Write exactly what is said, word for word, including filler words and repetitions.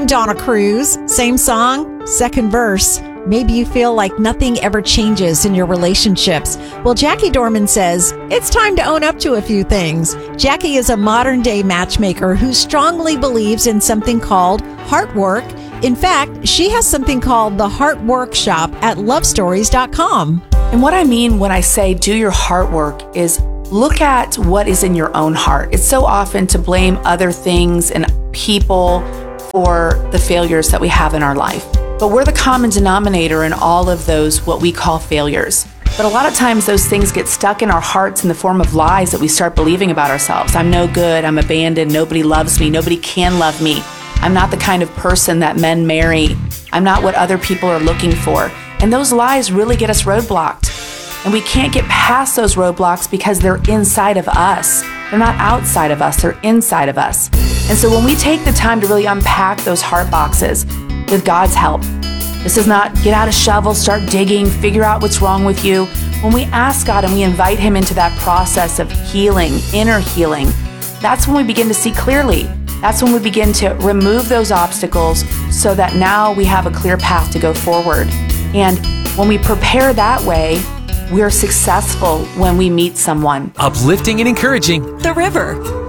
I'm Donna Cruz. Same song, second verse. Maybe you feel like nothing ever changes in your relationships. Well, Jackie Dorman says it's time to own up to a few things. Jackie is a modern-day matchmaker who strongly believes in something called heart work. In fact, she has something called the Heart Workshop at love stories dot com. And what I mean when I say do your heart work is look at what is in your own heart. It's so often to blame other things and people for the failures that we have in our life. But we're the common denominator in all of those, what we call failures. But a lot of times those things get stuck in our hearts in the form of lies that we start believing about ourselves. I'm no good, I'm abandoned, nobody loves me, nobody can love me. I'm not the kind of person that men marry. I'm not what other people are looking for. And those lies really get us roadblocked. And we can't get past those roadblocks because they're inside of us. They're not outside of us, they're inside of us. And so when we take the time to really unpack those heart boxes with God's help, this is not get out a shovel, start digging, figure out what's wrong with you. When we ask God and we invite Him into that process of healing, inner healing, that's when we begin to see clearly. That's when we begin to remove those obstacles so that now we have a clear path to go forward. And when we prepare that way, we're successful when we meet someone. Uplifting and encouraging. The River.